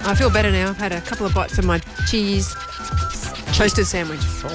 I feel better now. I've had a couple of bites of my cheese toasted sandwich.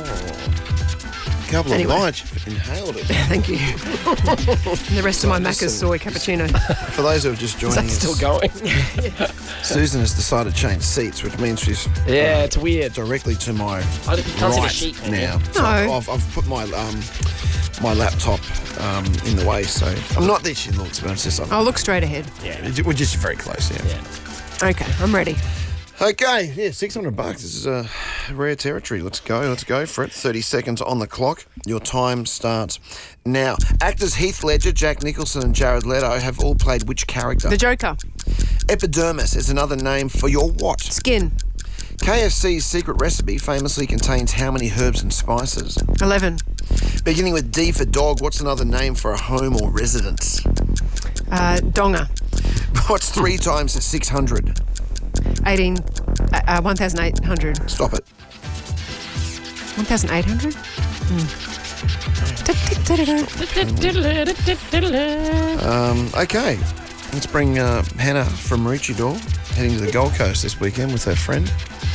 A couple of bites, you've inhaled it. Thank you. And the rest of my Macca's soy cappuccino. For those who are just joining us, still going? Susan has decided to change seats, which means she's it's weird. directly to my I can't see the sheet now. So No. I've put my my laptop in the way, so I'm not that she looks, but it's just I'll look straight ahead. we're just very close. Yeah. Okay, I'm ready. Okay, $600. This is a rare territory. Let's go for it. 30 seconds on the clock. Your time starts now. Actors Heath Ledger, Jack Nicholson and Jared Leto have all played which character? The Joker. Epidermis is another name for your what? Skin. KFC's secret recipe famously contains how many herbs and spices? 11. Beginning with D for dog, what's another name for a home or residence? Donga. What's 3 times 600? 1,800. Stop it. 1,800? Okay, let's bring Hannah from Maroochydore heading to the Gold Coast this weekend with her friend.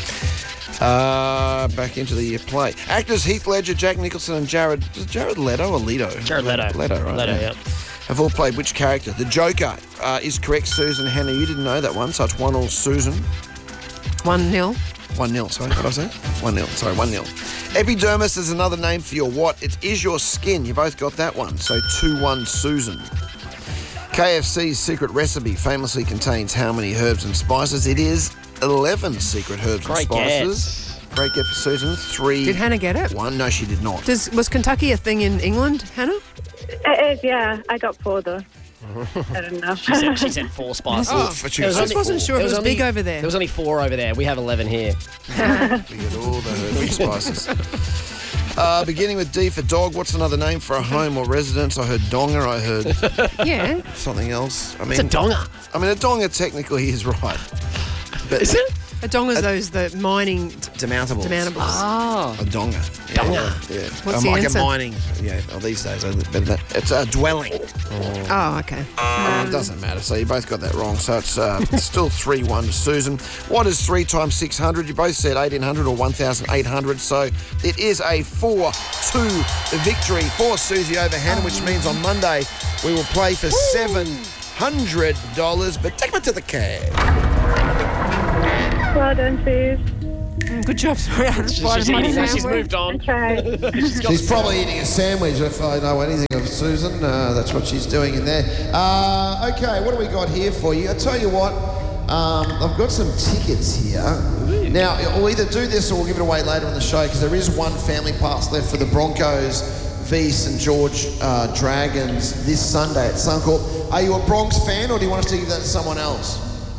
Back into the play. Actors Heath Ledger, Jack Nicholson and Jared Leto or Leto? Jared Leto. Leto, right? Leto, yep. Have all played which character? The Joker is correct, Susan. Hannah, you didn't know that one, so it's 1-1 Susan. 1-0. 1-0, sorry, what did I say? 1-0, sorry, 1-0. Epidermis is another name for your what? It is your skin. You both got that one, so 2-1 Susan. KFC's secret recipe famously contains how many herbs and spices? It is 11 secret herbs and spices. Great get for Susan. 3. Did Hannah get it? 1. No, she did not. Was Kentucky a thing in England, Hannah? It is, yeah. I got 4 though. I don't know. She said 4 spices. I just wasn't sure if it was big over there. There was only 4 over there. We have 11 here. We get all the herbs and spices. Beginning with D for dog, what's another name for a home or residence? I heard donga, I heard Yeah. something else. I mean, It's a donga. I mean, a donga technically is right. But Is it? A donga's the mining demountables. Oh. A donga. Donga. Yeah. What's the like answer? a mining. Yeah. Oh, these days, it's a dwelling. Oh, okay. It doesn't matter. So you both got that wrong. So it's still 3-1 to Susan. What is 3 times 600? You both said 1,800 or 1,800. So it is a 4-2 victory for Susie over Hannah, which means on Monday we will play for $700. But take me to the cab. Well done, Suze. Good job. Sorry, She's moved on. Okay. She's probably eating a sandwich if I know anything of Susan. That's what she's doing in there. Okay, what do we got here for you? I'll tell you what, I've got some tickets here. Now, we'll either do this or we'll give it away later in the show because there is one family pass left for the Broncos v St George Dragons this Sunday at Suncorp. Are you a Bronx fan or do you want us to give that to someone else?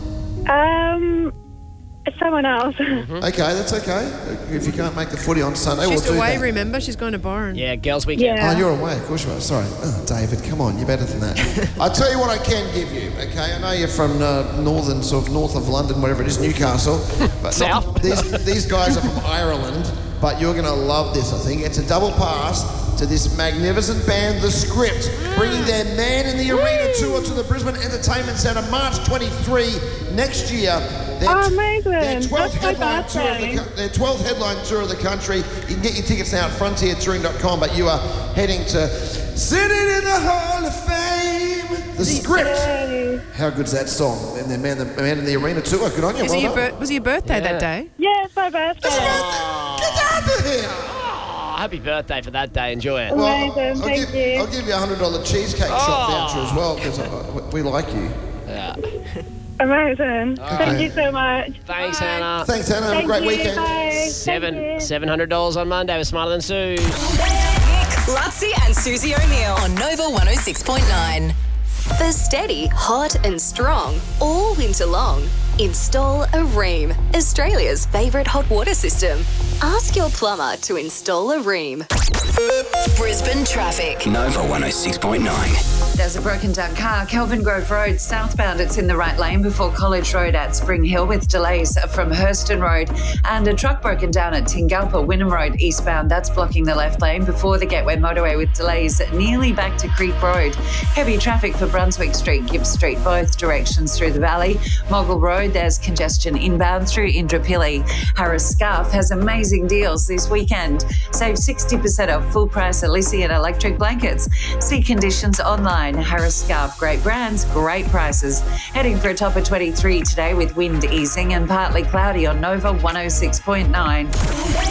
It's someone else. Okay, that's okay. If you can't make the footy on Sunday, She's we'll do away, that. remember? She's going to Byron. Yeah, girls' weekend. Yeah. Oh, you're away. Of course you are. Sorry. Oh, David, come on. You're better than that. I'll tell you what I can give you, okay? I know you're from north of London, whatever it is, Newcastle. But South. These guys are from Ireland, but you're going to love this, I think. It's a double pass to this magnificent band, The Script, bringing their Man in the Arena tour to the Brisbane Entertainment Centre March 23 next year. Amazing. Their 12th That's my their 12th headline tour of the country. You can get your tickets now at frontiertouring.com, but you are heading to sitting in the Hall of Fame. The Script. Yay. How good's that song? And the Man in the Arena tour. Good on you. Was it your birthday that day? Yeah, it's my birthday. Get out of here. Oh, happy birthday for that day. Enjoy it. Amazing, thank you. I'll give you a $100 cheesecake shop voucher as well because we like you. Yeah. Amazing. Thank you so much. Thanks, Hannah. Thanks, Hannah. Have a great weekend. Bye. $700 on Monday with Smarter Than Sue. Lutzi and Susie O'Neill on Nova 106.9. For steady, hot and strong, all winter long, install a Rheem, Australia's favourite hot water system. Ask your plumber to install a Rheem. Brisbane traffic. Nova 106.9. There's a broken down car, Kelvin Grove Road, southbound. It's in the right lane before College Road at Spring Hill with delays from Hurston Road. And a truck broken down at Tingalpa, Wynnum Road, eastbound. That's blocking the left lane before the Gateway Motorway with delays nearly back to Creek Road. Heavy traffic for Brunswick Street, Gibbs Street, both directions through the valley. Moggle Road Road, there's congestion inbound through Indooroopilly. Harris Scarf has amazing deals this weekend. Save 60% off full price Elysian electric blankets. See conditions online. Harris Scarf, great brands, great prices. Heading for a top of 23 today with wind easing and partly cloudy on Nova 106.9.